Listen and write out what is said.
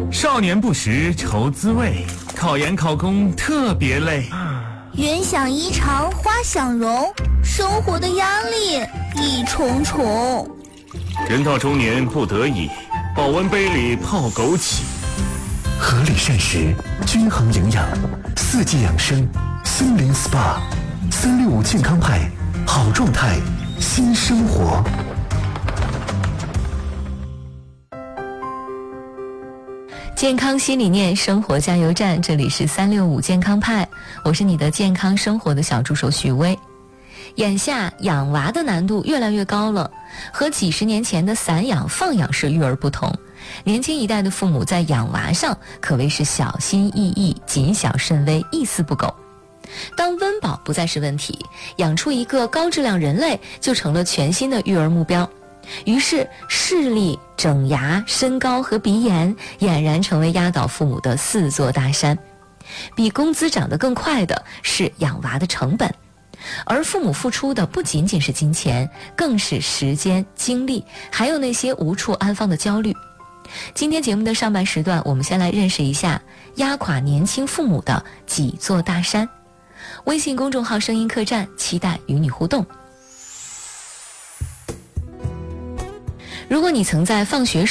少年不识愁滋味，考研考公特别累。 云想衣裳花想容，生活的压力一重重。 人到中年不得已，保温杯里泡枸杞。 合理膳食，均衡营养，四季养生，森林 SPA，365健康派，好状态，新生活。 健康新理念，生活加油站，这里是365健康派，我是你的健康生活的小助手许巍。眼下养娃的难度越来越高了，和几十年前的散养放养式育儿不同，年轻一代的父母在养娃上可谓是小心翼翼，谨小慎微，一丝不苟。当温饱不再是问题，养出一个高质量人类就成了全新的育儿目标。于是视力、整牙、身高和鼻炎俨然成为压倒父母的4座大山。比工资涨得更快的是养娃的成本，而父母付出的不仅仅是金钱，更是时间、精力，还有那些无处安放的焦虑。今天节目的上半时段，我们先来认识一下压垮年轻父母的几座大山。微信公众号声音客栈，期待与你互动。如果你曾在放学